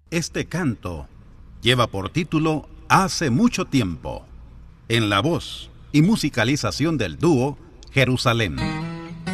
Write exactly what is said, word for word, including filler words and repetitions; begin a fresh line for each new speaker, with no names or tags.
Este canto lleva por título Hace mucho tiempo, en la voz y musicalización del dúo Jerusalén.